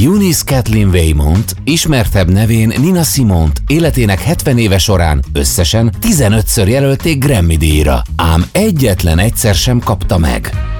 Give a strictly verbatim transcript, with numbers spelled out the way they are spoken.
Eunice Kathleen Waymont, ismertebb nevén Nina Simone-t életének hetven éve során összesen tizenötször jelölték Grammy-díjra, ám egyetlen egyszer sem kapta meg.